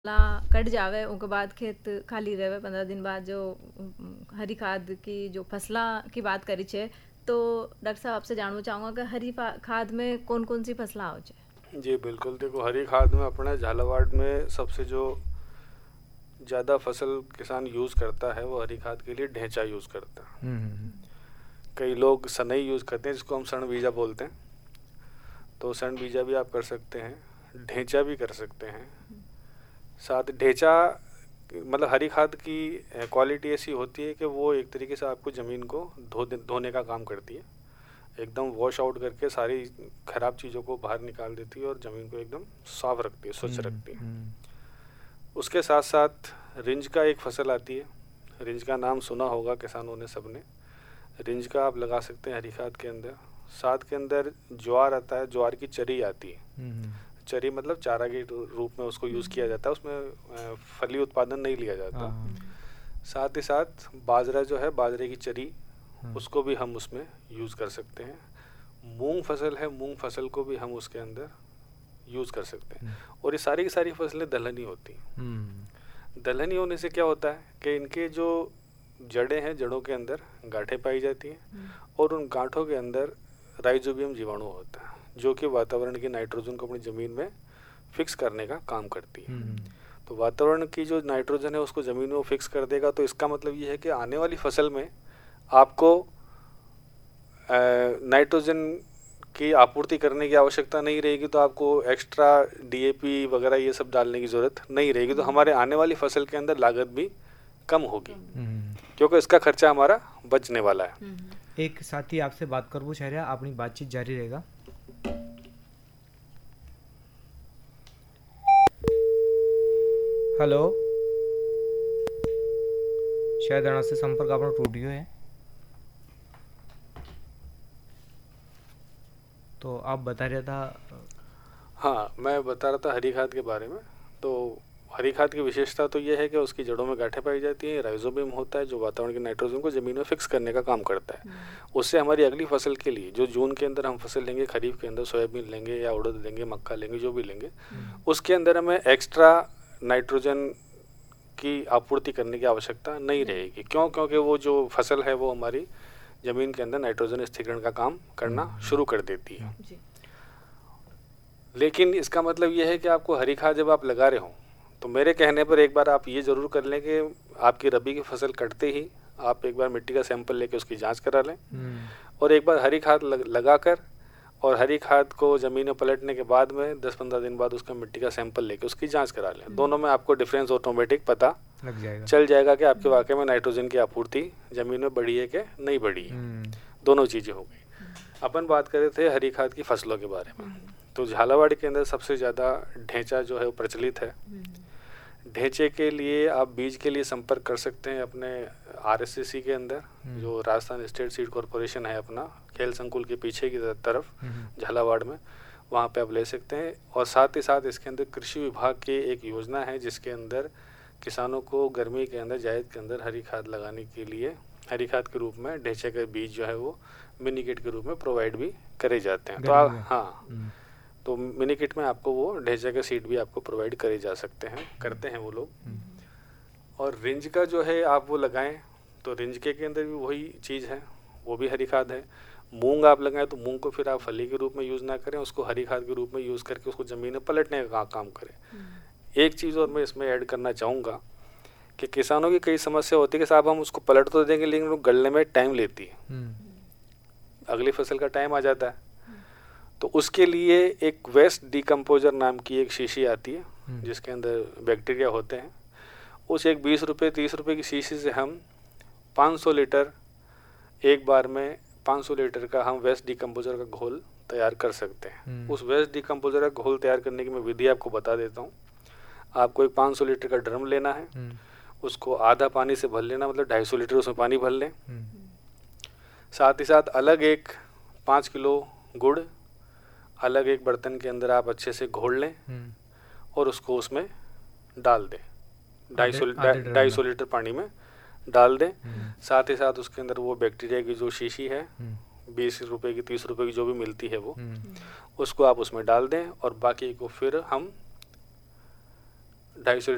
ला cut जावे उनके बाद खेत खाली रहे 15 दिन बाद जो हरी खाद की जो फसला की बात करी छे तो डॉक्टर साहब आपसे जानना चाहूँगा कि हरी खाद में कौन कौन सी फसला हो छे। जी बिल्कुल, देखो हरी खाद में अपने झालावाड़ में सबसे जो ज़्यादा फसल किसान यूज़ करता है वो हरी खाद के लिए ढेंचा यूज़ करता है। कई लोग सनई यूज़ करते हैं जिसको हम सण बीजा बोलते हैं, तो सण बीजा भी आप कर सकते हैं, ढेंचा भी कर सकते हैं। साथ ढेंचा मतलब हरी खाद की क्वालिटी ऐसी होती है कि वो एक तरीके से आपको ज़मीन को धोने का काम करती है, एकदम वॉश आउट करके सारी ख़राब चीज़ों को बाहर निकाल देती है और ज़मीन को एकदम साफ रखती है, स्वच्छ रखती है। उसके साथ साथ रिंज का एक फसल आती है, रिंज का नाम सुना होगा किसानों ने सबने। रिंज का आप लगा सकते हैं हरी खाद के अंदर। साथ के अंदर ज्वार आता है, ज्वार की चरी आती है। चरी मतलब चारा के रूप में उसको यूज़ किया जाता है, उसमें फली उत्पादन नहीं लिया जाता। साथ ही साथ बाजरा जो है, बाजरे की चरी, उसको भी हम उसमें यूज़ कर सकते हैं। मूंग फसल है, मूंग फसल को भी हम उसके अंदर यूज़ कर सकते हैं। और ये सारी की सारी फसलें दलहनी होती हैं। दलहनी होने से क्या होता है कि इनके जो जड़ें हैं, जड़ों के अंदर गांठें पाई जाती हैं और उन गांठों के अंदर राइजोबियम जीवाणु होता है जो कि वातावरण की नाइट्रोजन को अपनी ज़मीन में फिक्स करने का काम करती है। तो वातावरण की जो नाइट्रोजन है उसको ज़मीन में फिक्स कर देगा, तो इसका मतलब ये है कि आने वाली फसल में आपको नाइट्रोजन की आपूर्ति करने की आवश्यकता नहीं रहेगी, तो आपको एक्स्ट्रा डीएपी वगैरह ये सब डालने की ज़रूरत नहीं रहेगी। तो हमारे आने वाली फसल के अंदर लागत भी कम होगी क्योंकि इसका खर्चा हमारा बचने वाला है। एक साथी आपसे बात करवो चाह रहा, अपनी बातचीत जारी रहेगा। हेलो, शायद अणा से संपर्क आपनो टूट गयो है, तो आप बता रहा था। हाँ, मैं बता रहा था हरी खाद के बारे में। तो हरी खाद की विशेषता तो ये है कि उसकी जड़ों में गांठें पाई जाती हैं, राइजोबियम होता है जो वातावरण के नाइट्रोजन को ज़मीन में फिक्स करने का काम करता है। उससे हमारी अगली फसल के लिए जो जून के अंदर हम फसल लेंगे, खरीफ के अंदर सोयाबीन लेंगे या उड़द लेंगे, मक्का लेंगे, जो भी लेंगे, उसके अंदर हमें एक्स्ट्रा नाइट्रोजन की आपूर्ति करने की आवश्यकता नहीं रहेगी। क्यों? क्योंकि वो जो फसल है वो हमारी ज़मीन के अंदर नाइट्रोजन स्थिरीकरण का काम करना शुरू कर देती है। लेकिन इसका मतलब ये है कि आपको हरी खाद जब आप लगा रहे हो तो मेरे कहने पर एक बार आप ये ज़रूर कर लें कि आपकी रबी की फसल कटते ही आप एक बार मिट्टी का सैंपल लेके उसकी जांच करा लें और एक बार हरी खाद लगाकर और हरी खाद को ज़मीन में पलटने के बाद में 10-15 दिन बाद उसका मिट्टी का सैंपल लेके उसकी जांच करा लें। दोनों में आपको डिफरेंस ऑटोमेटिक पता चल जाएगा कि आपके वाकई में नाइट्रोजन की आपूर्ति ज़मीन में बढ़ी है कि नहीं बढ़ी है। दोनों चीज़ें हो गई। अपन बात कर रहे थे हरी खाद की फसलों के बारे में। तो झालावाड़ के अंदर सबसे ज़्यादा ढेंचा जो है वो प्रचलित है। ढेंचे के लिए आप बीज के लिए संपर्क कर सकते हैं अपने आरएससीसी के अंदर, जो राजस्थान स्टेट सीड कॉरपोरेशन है अपना, खेल संकुल के पीछे की तरफ झालावाड़ में, वहाँ पे आप ले सकते हैं। और साथ ही साथ इसके अंदर कृषि विभाग की एक योजना है जिसके अंदर किसानों को गर्मी के अंदर जायद के अंदर हरी खाद लगाने के लिए हरी खाद के रूप में ढेंचे के बीज जो है वो मिनी किट के रूप में प्रोवाइड भी करे जाते हैं। तो आप तो मिनी किट में आपको वो ढेंचे के सीड भी आपको प्रोवाइड करे जा सकते हैं, करते हैं वो लोग। और रिंज का जो है आप वो लगाएं तो रिंज के अंदर भी वही चीज़ है, वो भी हरी खाद है। मूंग आप लगाएं तो मूंग को फिर आप फली के रूप में यूज़ ना करें, उसको हरी खाद के रूप में यूज़ करके उसको ज़मीन में पलटने का काम करें। एक चीज़ और मैं इसमें ऐड करना चाहूँगा कि किसानों की कई समस्या होती है कि साहब हम उसको पलट तो देंगे लेकिन वो गलने में टाइम लेती है, अगली फसल का टाइम आ जाता है। तो उसके लिए एक वेस्ट डिकम्पोजर नाम की एक शीशी आती है जिसके अंदर बैक्टीरिया होते हैं। उस एक 20 रुपये 30 रुपये की शीशी से हम 500 लीटर एक बार में 500 लीटर का हम वेस्ट डिकम्पोजर का घोल तैयार कर सकते हैं। उस वेस्ट डिकम्पोजर का घोल तैयार करने की मैं विधि आपको बता देता हूँ। आपको एक 500 लीटर का ड्रम लेना है, उसको आधा पानी से भर लेना, मतलब 250 लीटर उसमें पानी भर लें। साथ ही साथ अलग एक 5 किलो गुड़ अलग एक बर्तन के अंदर आप अच्छे से घोल लें और उसको उसमें डाल दें, 250 लीटर पानी में डाल दें। साथ ही साथ उसके अंदर वो बैक्टीरिया की जो शीशी है 20 रुपये की 30 रुपये की जो भी मिलती है वो, उसको आप उसमें डाल दें और बाकी को फिर हम 250